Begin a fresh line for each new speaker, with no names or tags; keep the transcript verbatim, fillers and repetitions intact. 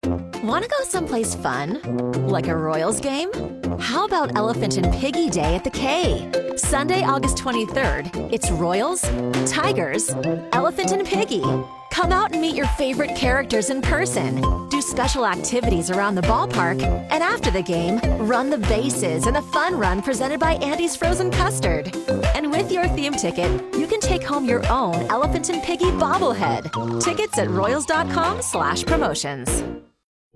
Want to go someplace fun? Like a Royals game? How about Elephant and Piggy Day at the K? Sunday, August twenty-third, it's Royals, Tigers, Elephant and Piggy. Come out and meet your favorite characters in person. Do special activities around the ballpark, and after the game, run the bases in a fun run presented by Andy's Frozen Custard. And with your theme ticket, you can take home your own Elephant and Piggy bobblehead. Tickets at royals dot com slash promotions.